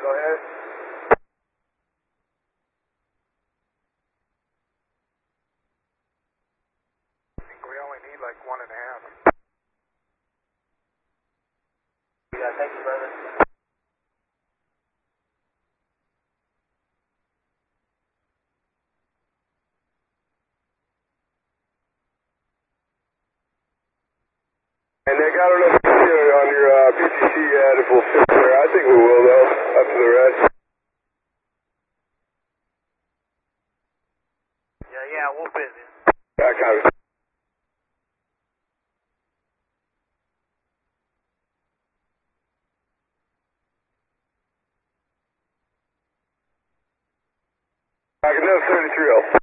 Go ahead. I think we only need like 1.5. Yeah, thank you, brother. And I don't know if you see on your PTC yet if we'll fit there. I think we will though, up to the rest. Yeah, we'll fit in. Yeah, copy. I can know 33 else.